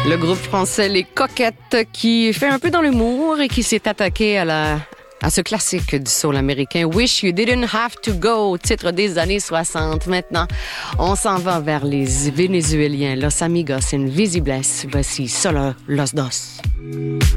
Le groupe français Les Coquettes qui fait un peu dans l'humour et qui s'est attaqué à ce classique du soul américain Wish You Didn't Have to Go, titre des années 60. Maintenant, on s'en va vers les Vénézuéliens Los Amigos Invisibles. Voici Solo Los Dos.